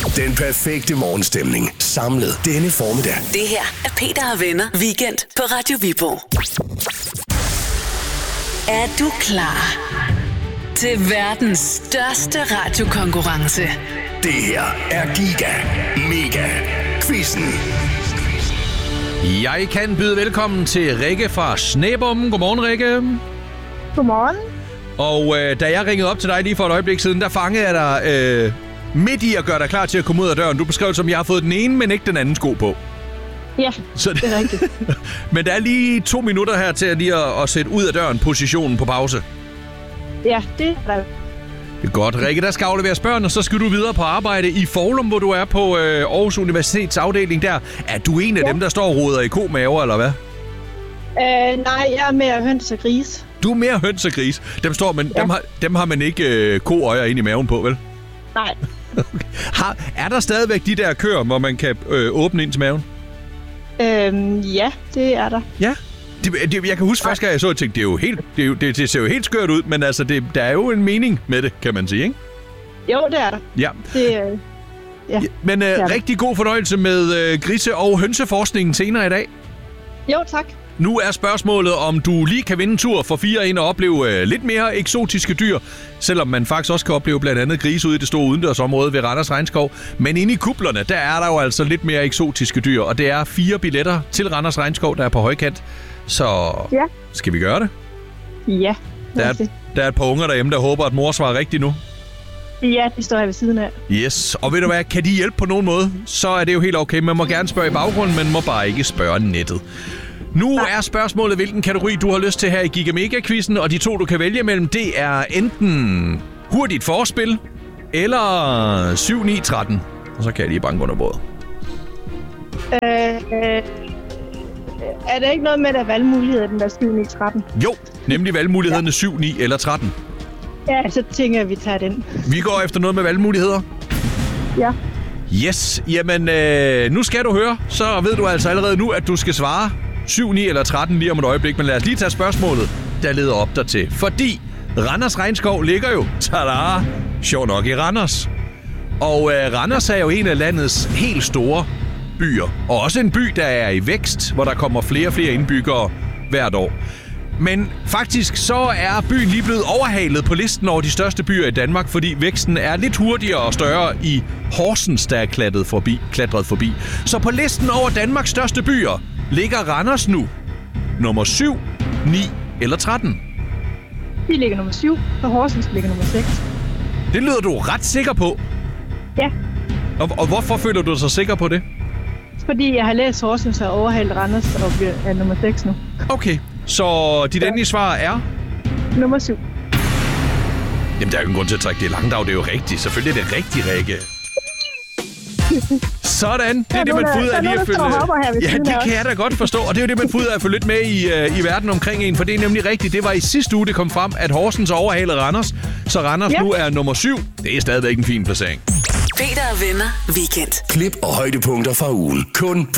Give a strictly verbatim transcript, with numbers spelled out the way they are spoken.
Den perfekte morgenstemning samlet denne formiddag. Det her er Peter og Venner Weekend på Radio Viborg. Er du klar til verdens største radiokonkurrence? Det her er Giga Mega Quizzen. Jeg kan byde velkommen til Rikke fra Snæbom. Godmorgen, Rikke. Godmorgen. Og øh, da jeg ringede op til dig lige for et øjeblik siden, der fangede jeg dig øh, midt i at gøre dig klar til at komme ud af døren. Du beskrev det som, jeg har fået den ene, men ikke den anden sko på. Ja, Så det, det er rigtigt. Men der er lige to minutter her til at, lige at, at sætte ud af døren positionen på pause. Ja, det er der. Det er godt. Rikke, der skal afleveres børn, og så skal du videre på arbejde i Foulum, hvor du er på øh, Aarhus Universitets afdeling der. Er du en af ja. dem, der står og roder i komaver, eller hvad? Øh, nej, jeg er mere høns og gris. Du er mere høns og gris. Dem, står, men ja. dem, har, dem har man ikke øh, koøjer ind i maven på, vel? Nej. har, er der stadigvæk de der køer, hvor man kan øh, åbne ind til maven? Øhm, ja, det er der. Ja? Det, det, jeg kan huske første gang, jeg så det, tænkte, det, er jo helt, det, er jo, det, det ser jo helt skørt ud, men altså, det, der er jo en mening med det, kan man sige, ikke? Jo, det er der. Ja. Det, øh, ja. ja men øh, rigtig god fornøjelse med øh, grise- og hønseforskningen senere i dag. Jo, tak. Nu er spørgsmålet, om du lige kan vinde en tur for fire ind og opleve øh, lidt mere eksotiske dyr, selvom man faktisk også kan opleve blandt andet grise ude i det store udendørsområde ved Randers Regnskov. Men inde i kuplerne, der er der jo altså lidt mere eksotiske dyr, og det er fire billetter til Randers Regnskov, der er på højkant. Så ja. Skal vi gøre det? Ja. Der er, der er et par unger derhjemme, der håber, at mor svarer rigtigt nu. Ja, de står her ved siden af. Yes, og ved du hvad, kan de hjælpe på nogen måde, så er det jo helt okay. Man må gerne spørge i baggrunden, men må bare ikke spørge nettet. Nu Nej. er spørgsmålet, hvilken kategori du har lyst til her i Giga Mega-quizzen, og de to, du kan vælge mellem, det er enten hurtigt forspil, eller syv ni tretten. Og så kan jeg lige banke under bordet. Øh, øh, er det ikke noget med, at der er valgmuligheder, den der syv ni tretten? Jo, nemlig valgmulighederne ja. syv, ni eller tretten. Ja, så tænker jeg, at vi tager den. Vi går efter noget med valgmuligheder? Ja. Yes, jamen øh, nu skal du høre, så ved du altså allerede nu, at du skal svare syv, ni eller tretten lige om et øjeblik. Men lad os lige tage spørgsmålet, der leder op dertil. Fordi Randers Regnskov ligger jo, tada, sjov nok i Randers. Og øh, Randers er jo en af landets helt store byer. Og også en by, der er i vækst, hvor der kommer flere og flere indbyggere hvert år. Men faktisk så er byen lige blevet overhalet på listen over de største byer i Danmark, fordi væksten er lidt hurtigere og større i Horsens, der er klatret forbi, klatret forbi. Så på listen over Danmarks største byer ligger Randers nu nummer syv, ni eller tretten. De ligger nummer syv, og Horsens ligger nummer seks. Det lyder du ret sikker på. Ja. Og, og hvorfor føler du dig så sikker på det? Fordi jeg har læst Horsens og overhalet Randers og er nummer seks nu. Okay, så dit endelige svar er? Nummer syv. Jamen, der er jo ingen grund til at trække det langt af. Det er jo rigtigt. Selvfølgelig er det rigtigt, Rikke. Sådan. Det er det, man får ud af lige at følge... Ja, det kan jeg da godt forstå. Og det er jo det, man får ud af at følge lidt med i, uh, i verden omkring en. For det er nemlig rigtigt. Det var i sidste uge, det kom frem, at Horsens overhalede Randers. Så Randers ja. nu er nummer syv. Det er stadigvæk en fin placering. Peter og Venner Weekend. Klip og højdepunkter fra ugen. Kun på